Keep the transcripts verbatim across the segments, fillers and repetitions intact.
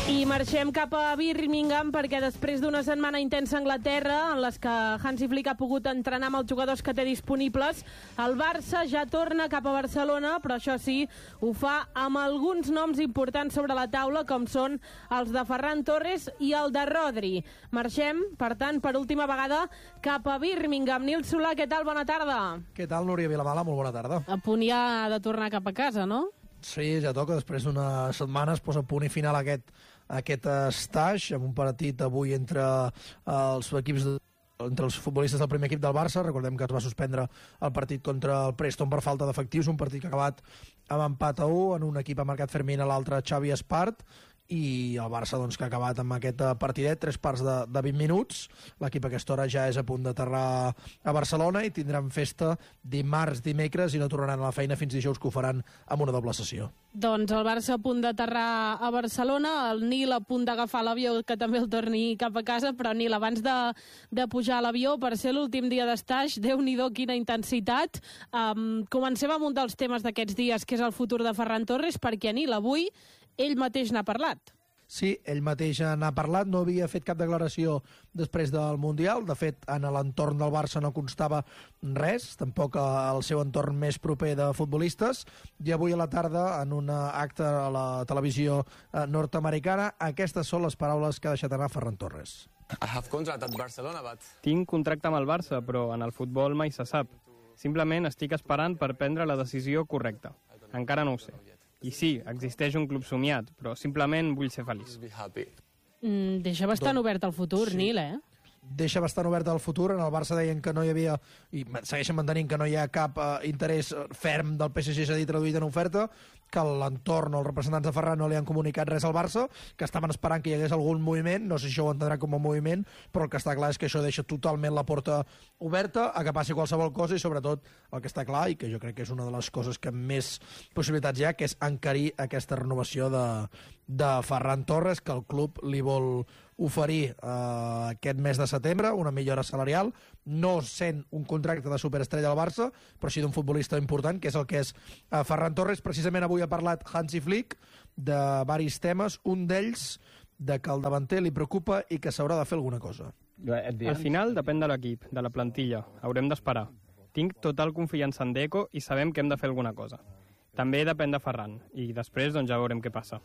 I marxem cap a Birmingham perquè després d'una setmana intensa a Anglaterra en les que Hansi Flick ha pogut entrenar amb els jugadors que té disponibles, el Barça ja torna cap a Barcelona, però això sí, ho fa amb alguns noms importants sobre la taula, com són els de Ferran Torres i el de Rodri. Marxem, per tant, per última vegada cap a Birmingham. Nil Solà, què tal? Bona tarda. Què tal, Núria Vilamala? Molt bona tarda. A punt ja de tornar cap a casa, no? Sí, ja toca. Després d'unes setmanes posa punt i final aquest, aquest stage, amb un partit avui entre els equips de, entre els futbolistes del primer equip del Barça. Recordem que es va suspendre el partit contra el Preston per falta d'efectius, un partit que ha acabat amb empat a u, en un equip ha marcat Fermín, a l'altre Xavi Espart, i el Barça doncs, que ha acabat amb aquest partidet, tres parts de, de vint minuts. L'equip a aquesta hora ja és a punt d'aterrar a Barcelona i tindran festa dimarts, dimecres, i no tornaran a la feina fins dijous, que ho faran amb una doble sessió. Doncs el Barça a punt d'aterrar a Barcelona, el Nil a punt d'agafar l'avió, que també el torni cap a casa, però Nil, abans de, de pujar a l'avió, per ser l'últim dia d'estaix, Déu-n'hi-do quina intensitat. Um, comencem amb un dels temes d'aquests dies, que és el futur de Ferran Torres, perquè Nil, avui, ell mateix n'ha parlat. Sí, ell mateix n'ha parlat, no havia fet cap declaració després del Mundial. De fet, en l'entorn del Barça no constava res, tampoc al seu entorn més proper de futbolistes, i avui a la tarda, en un acte a la televisió nord-americana, aquestes són les paraules que ha deixat anar Ferran Torres. Tinc contracte amb el Barça, però en el futbol mai se sap. Simplement estic esperant per prendre la decisió correcta. Encara no ho sé. I sí, existeix un club somiat, però simplement vull ser feliç. Mm, deixa bastant obert el futur, sí. Nil, eh? Deixa bastant obert el futur. En el Barça deien que no hi havia, i segueixen mantenint que no hi ha cap uh, interès ferm del P S G, és a dir, traduït en oferta, que l'entorn o els representants de Ferran no li han comunicat res al Barça, que estaven esperant que hi hagués algun moviment, no sé si això ho entendrà com a moviment, però el que està clar és que això deixa totalment la porta oberta a que passi qualsevol cosa, i sobretot el que està clar, i que jo crec que és una de les coses que més possibilitats hi ha, que és encarir aquesta renovació de, de Ferran Torres, que el club li vol oferir eh, aquest mes de setembre una millora salarial, no sent un contracte de superestrella al Barça, però sí d'un futbolista important, que és el que és eh, Ferran Torres. Precisament avui ha parlat Hansi Flick de varis temes, un d'ells de que el davanter li preocupa i que s'haurà de fer alguna cosa. Al final depèn de l'equip, de la plantilla. Haurem d'esperar. Tinc total confiança en Deco i sabem que hem de fer alguna cosa. També depèn de Ferran, i després doncs, ja veurem què passa.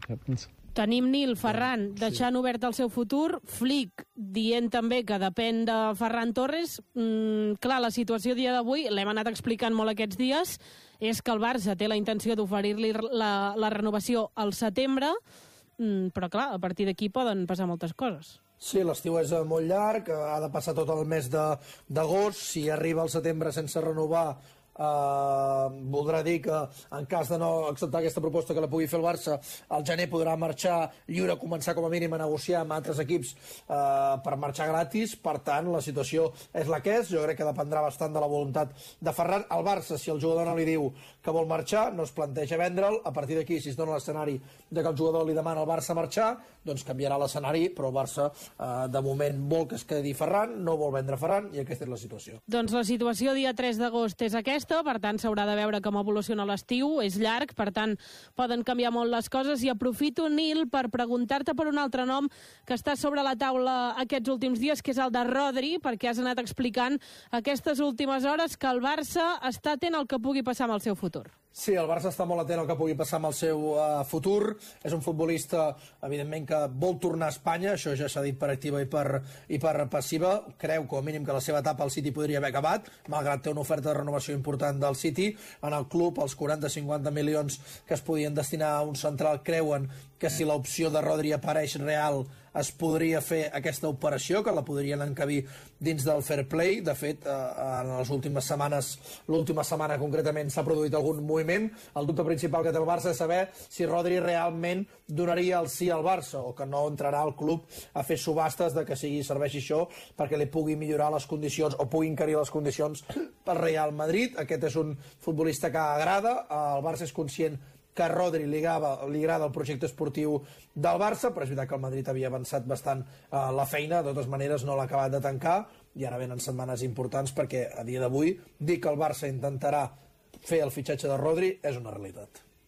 Tenim Nil, Ferran, deixant obert el seu futur, Flick dient també que depèn de Ferran Torres. Mm, clar, la situació a dia d'avui, l'hem anat explicant molt aquests dies, és que el Barça té la intenció d'oferir-li la, la renovació al setembre, mm, però clar, a partir d'aquí poden passar moltes coses. Sí, l'estiu és molt llarg, ha de passar tot el mes d'agost, si arriba al setembre sense renovar, Uh, voldrà dir que en cas de no acceptar aquesta proposta que la pugui fer el Barça, el gener podrà marxar lliure, començar com a mínim a negociar amb altres equips uh, per marxar gratis. Per tant, la situació és la que és. Jo crec que dependrà bastant de la voluntat de Ferran. El Barça, si el jugador no li diu que vol marxar, no es planteja vendre'l. A partir d'aquí, si es dona l'escenari de que el jugador li demana al Barça marxar, doncs canviarà l'escenari, però el Barça uh, de moment vol que es quedi Ferran, no vol vendre Ferran, i aquesta és la situació. Doncs la situació dia tres d'agost és aquesta. Per tant, s'haurà de veure com evoluciona l'estiu, és llarg, per tant, poden canviar molt les coses, i aprofito, Nil, per preguntar-te per un altre nom que està sobre la taula aquests últims dies, que és el de Rodri, perquè has anat explicant aquestes últimes hores que el Barça està atent al que pugui passar amb el seu futur. Sí, el Barça està molt atent al que pugui passar amb el seu uh, futur. És un futbolista, evidentment, que vol tornar a Espanya, això ja s'ha dit per activa i per, i per passiva. Creu, com a mínim, que la seva etapa al City podria haver acabat, malgrat té una oferta de renovació important del City. En el club, els quaranta a cinquanta milions que es podien destinar a un central, creuen que si l'opció de Rodri apareix real, es podria fer aquesta operació, que la podrien encabir dins del fair play. De fet, eh, en les últimes setmanes, l'última setmana concretament, s'ha produït algun moviment. El dubte principal que té el Barça és saber si Rodri realment donaria el sí al Barça, o que no entrarà al club a fer subhastes de que sigui serveixi això perquè li pugui millorar les condicions o pugui encarir les condicions per Real Madrid. Aquest és un futbolista que agrada. El Barça és conscient que a Rodri li agrada, li agrada el projecte esportiu del Barça, però és veritat que el Madrid havia avançat bastant eh, la feina, de totes maneres no l'ha acabat de tancar, i ara venen setmanes importants, perquè a dia d'avui dir que el Barça intentarà fer el fitxatge de Rodri és una realitat.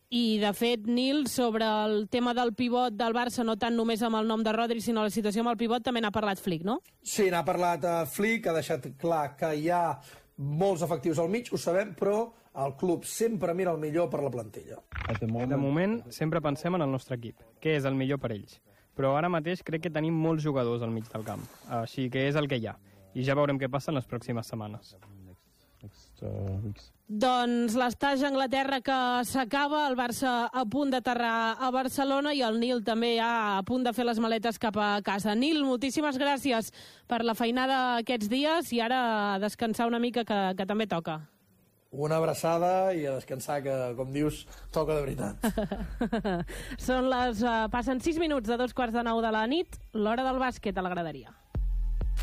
I, de fet, Nil, sobre el tema del pivot del Barça, no tant només amb el nom de Rodri, sinó la situació amb el pivot, també n'ha parlat Flick, no? Sí, n'ha parlat uh, Flick, ha deixat clar que hi ha molts efectius al mig, ho sabem, però el club sempre mira el millor per la plantilla. De moment, sempre pensem en el nostre equip, què és el millor per ells. Però ara mateix crec que tenim molts jugadors al mig del camp, així que és el que hi ha. I ja veurem què passa en les pròximes setmanes. Doncs l'estatge a Anglaterra que s'acaba, el Barça a punt d'aterrar a Barcelona i el Nil també ja a punt de fer les maletes cap a casa. Nil, moltíssimes gràcies per la feinada aquests dies i ara a descansar una mica, que, que també toca. Una abraçada i a descansar, que, com dius, toca de veritat. Són les... Uh, passen sis minuts de dos quarts de nou de la nit, l'hora del bàsquet a la graderia.